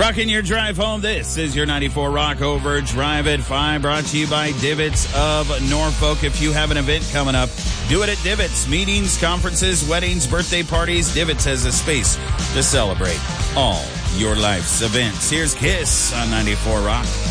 Rocking your drive home. This is your 94 Rock Over Drive at 5, brought to you by Divots of Norfolk. If you have an event coming up, do it at Divots. Meetings, conferences, weddings, birthday parties. Divots has a space to celebrate all your life's events. Here's Kiss on 94 Rock.